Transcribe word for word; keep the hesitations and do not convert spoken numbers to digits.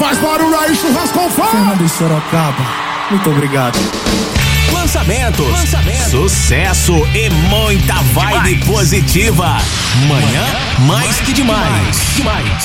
Faz barulho aí, churrasco com fã. Fernando Sorocaba, muito obrigado. Lançamentos, Lançamentos, sucesso e muita vibe demais. Positiva. Manhã mais que demais. demais.